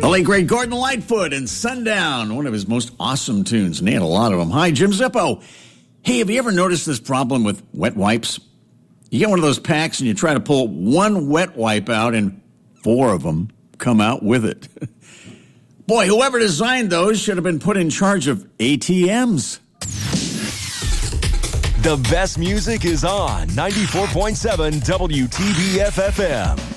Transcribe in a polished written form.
The late great Gordon Lightfoot and Sundown, one of his most awesome tunes, and he had a lot of them. Hi, Jim Zippo. Hey, have you ever noticed this problem with wet wipes? You get one of those packs and you try to pull one wet wipe out and 4 of them come out with it. Boy, whoever designed those should have been put in charge of ATMs. The best music is on 94.7 WTBF FM.